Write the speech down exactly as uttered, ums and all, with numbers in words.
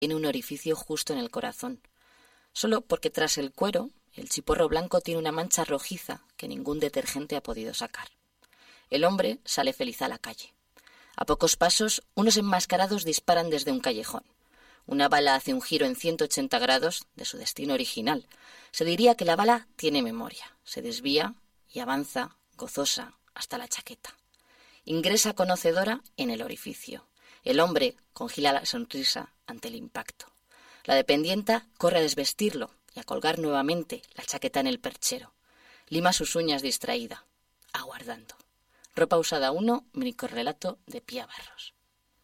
tiene un orificio justo en el corazón, solo porque tras el cuero el chiporro blanco tiene una mancha rojiza que ningún detergente ha podido sacar. El hombre sale feliz a la calle. A pocos pasos, unos enmascarados disparan desde un callejón. Una bala hace un giro en ciento ochenta grados de su destino original. Se diría que la bala tiene memoria. Se desvía y avanza, gozosa, hasta la chaqueta. Ingresa conocedora en el orificio. El hombre congela la sonrisa ante el impacto. La dependienta corre a desvestirlo y a colgar nuevamente la chaqueta en el perchero. Lima sus uñas distraída, aguardando. Ropa usada uno, microrrelato de Pía Barros.